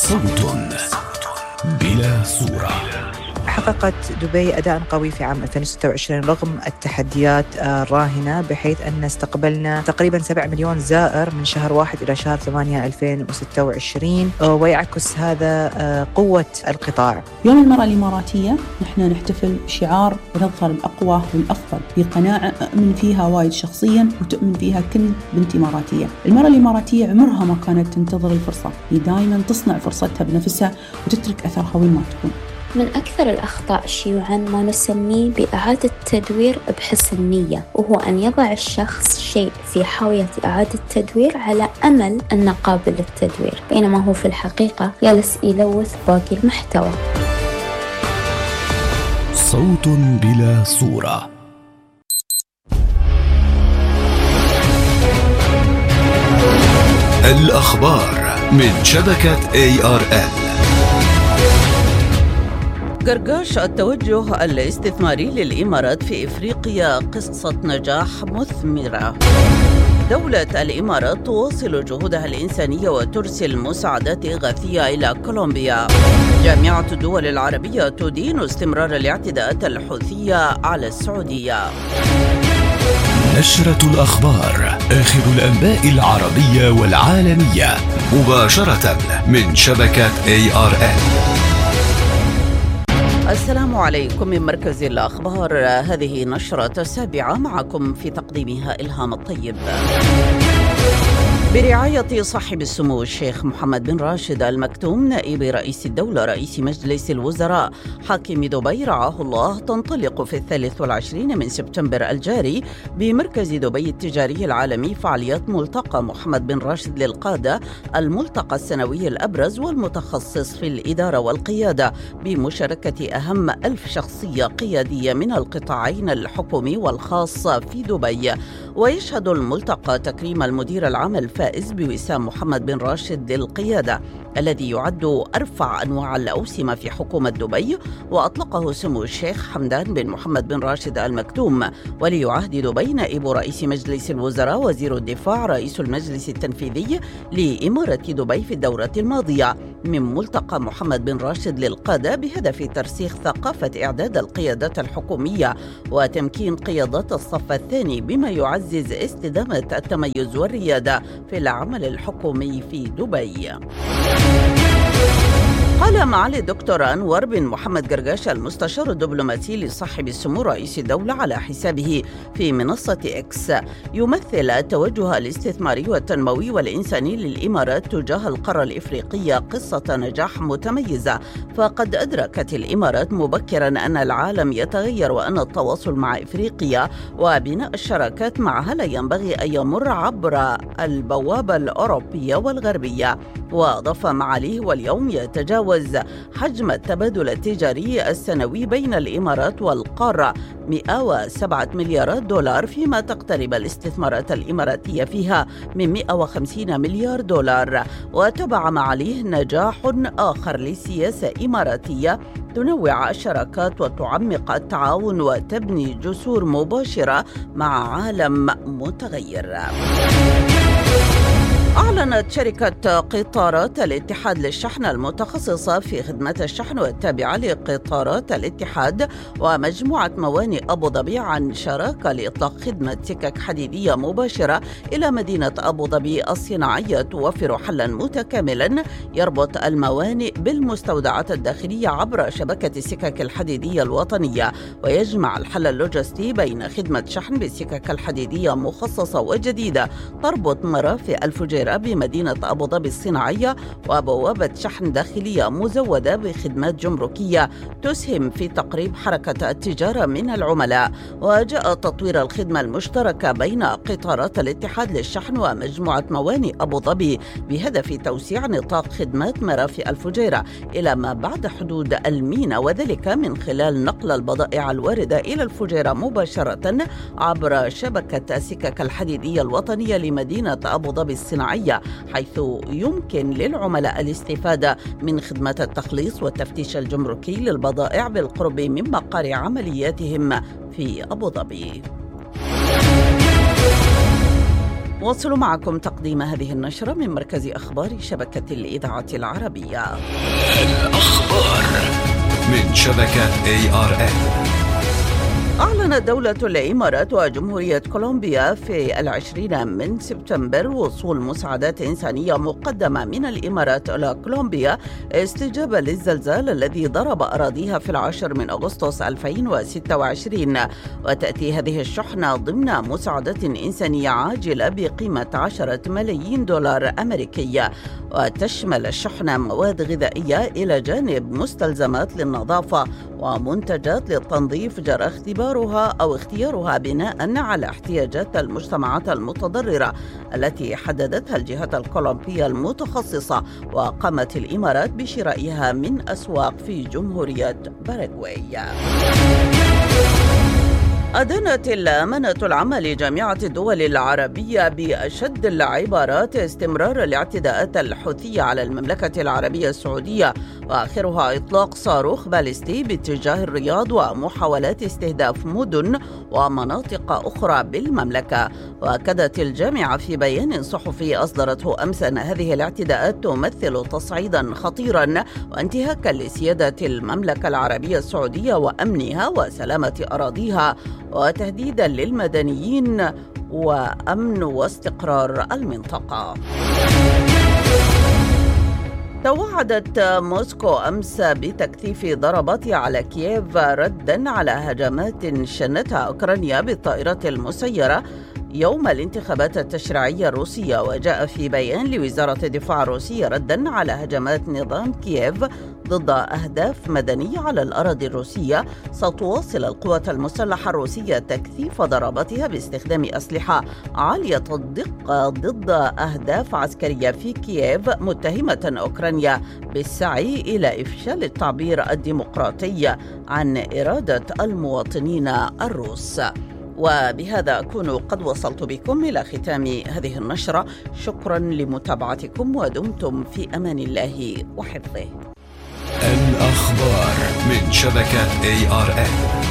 صوت بلا صورة. حققت دبي أداء قوي في عام 2026 رغم التحديات الراهنة، بحيث أن استقبلنا تقريبا 7 مليون زائر من شهر 1 إلى شهر 8 2026، ويعكس هذا قوة القطاع. يوم المرأة الإماراتية نحن نحتفل بشعار ونظهر الأقوى والأفضل في قناعة أؤمن فيها وايد شخصيا وتؤمن فيها كل بنت إماراتية. المرأة الإماراتية عمرها ما كانت تنتظر الفرصة، هي دائما تصنع فرصتها بنفسها وتترك أثرها وين ما تكون. من أكثر الأخطاء شيوعاً ما نسميه بإعادة تدوير بحسن نية، وهو أن يضع الشخص شيء في حاوية إعادة تدوير على أمل أنه قابل للتدوير، بينما هو في الحقيقة جالس يلوث باقي المحتوى. صوت بلا صورة. الأخبار من شبكة ARN. قرقاش التوجه الاستثماري للإمارات في إفريقيا قصة نجاح مثمرة. دولة الإمارات تواصل جهودها الإنسانية وترسل مساعدات إغاثية إلى كولومبيا. جامعة الدول العربية تدين استمرار الاعتداءات الحوثية على السعودية. نشرة الأخبار، آخر الأنباء العربية والعالمية مباشرة من شبكة ARN. السلام عليكم من مركز الأخبار. هذه نشرة السابعة، معكم في تقديمها إلهام الطيب. برعاية صاحب السمو الشيخ محمد بن راشد المكتوم نائب رئيس الدولة رئيس مجلس الوزراء حاكم دبي رعاه الله، تنطلق في 23 من سبتمبر الجاري بمركز دبي التجاري العالمي فعاليات ملتقى محمد بن راشد للقادة، الملتقى السنوي الأبرز والمتخصص في الإدارة والقيادة بمشاركة أهم 1000 شخصية قيادية من القطاعين الحكومي والخاص في دبي. ويشهد الملتقى تكريم المدير العام الفائز بوسام محمد بن راشد للقيادة، الذي يعد أرفع أنواع الأوسمة في حكومة دبي، وأطلقه سمو الشيخ حمدان بن محمد بن راشد المكتوم ولي عهد دبي نائب رئيس مجلس الوزراء وزير الدفاع رئيس المجلس التنفيذي لإمارة دبي في الدورة الماضية من ملتقى محمد بن راشد للقادة، بهدف ترسيخ ثقافة إعداد القيادات الحكومية وتمكين قيادات الصف الثاني، بما يعزز استدامة التميز والريادة في العمل الحكومي في دبي. قال معالي الدكتور أنور بن محمد قرقاش المستشار الدبلوماسي لصاحب السمو رئيس الدولة على حسابه في منصة إكس: يمثل التوجه الاستثماري والتنموي والإنساني للإمارات تجاه القارة الإفريقية قصة نجاح متميزة، فقد أدركت الإمارات مبكرا أن العالم يتغير وأن التواصل مع إفريقيا وبناء الشراكات معها لا ينبغي أن يمر عبر البوابة الأوروبية والغربية. وأضاف معاليه: واليوم يتجاوز حجم التبادل التجاري السنوي بين الإمارات والقارة 107 مليارات دولار، فيما تقترب الاستثمارات الإماراتية فيها من 150 مليار دولار. وتبع معاليه نجاح آخر لسياسة إماراتية تنوع الشراكات وتعمق التعاون وتبني جسور مباشرة مع عالم متغير. أعلنت شركة قطارات الاتحاد للشحن المتخصصة في خدمة الشحن والتابعة لقطارات الاتحاد ومجموعة موانئ أبو ظبي عن شراكة لإطلاق خدمة سكك حديدية مباشرة إلى مدينة أبو ظبي الصناعية، توفر حلا متكاملا يربط الموانئ بالمستودعات الداخلية عبر شبكة السكك الحديدية الوطنية، ويجمع الحل اللوجستي بين خدمة شحن بالسكك الحديدية مخصصة وجديدة تربط مرافق الفجيرة بمدينة أبو ظبي الصناعية وبوابة شحن داخلية مزودة بخدمات جمركية تسهم في تقريب حركة التجارة من العملاء. وجاء تطوير الخدمة المشتركة بين قطارات الاتحاد للشحن ومجموعة موانئ أبو ظبي بهدف توسيع نطاق خدمات مرافق الفجيرة إلى ما بعد حدود المينا، وذلك من خلال نقل البضائع الواردة إلى الفجيرة مباشرة عبر شبكة السكك الحديدية الوطنية لمدينة أبو ظبي الصناعية، حيث يمكن للعملاء الاستفادة من خدمة التخليص والتفتيش الجمركي للبضائع بالقرب من مقر عملياتهم في أبو ظبي. واصلوا معكم تقديم هذه النشرة من مركز أخبار شبكة الإذاعة العربية. الأخبار من شبكة ARN. أعلنت دولة الإمارات وجمهورية كولومبيا في 20 من سبتمبر وصول مساعدات إنسانية مقدمة من الإمارات إلى كولومبيا استجابة للزلزال الذي ضرب أراضيها في 10 من أغسطس 2026. وتأتي هذه الشحنة ضمن مساعدة إنسانية عاجلة بقيمة 10 ملايين دولار أمريكي، وتشمل الشحنة مواد غذائية إلى جانب مستلزمات للنظافة ومنتجات للتنظيف جرى اختيارها بناء على احتياجات المجتمعات المتضررة التي حددتها الجهات الكولومبية المتخصصة، وقامت الإمارات بشرائها من أسواق في جمهورية باراغواي. أدانت الأمانة العامة لجامعة الدول العربية بأشد العبارات استمرار الاعتداءات الحوثية على المملكة العربية السعودية، وآخرها إطلاق صاروخ باليستي باتجاه الرياض ومحاولات استهداف مدن ومناطق أخرى بالمملكة. وأكدت الجامعة في بيان صحفي أصدرته أمس أن هذه الاعتداءات تمثل تصعيدا خطيرا وانتهاكا لسيادة المملكة العربية السعودية وأمنها وسلامة أراضيها، وتهديدا للمدنيين وأمن واستقرار المنطقة. توعدت موسكو أمس بتكثيف ضرباتها على كييف ردا على هجمات شنتها أوكرانيا بالطائرات المسيرة يوم الانتخابات التشريعية الروسية. وجاء في بيان لوزارة الدفاع الروسية ردا على هجمات نظام كييف ضد أهداف مدنية على الأراضي الروسية، ستواصل القوات المسلحة الروسية تكثيف ضرباتها باستخدام أسلحة عالية الدقة ضد أهداف عسكرية في كييف، متهمة أوكرانيا بالسعي إلى إفشال التعبير الديمقراطي عن إرادة المواطنين الروس. وبهذا أكون قد وصلت بكم إلى ختام هذه النشرة. شكرا لمتابعتكم ودمتم في أمان الله وحفظه. الأخبار من شبكة ARN.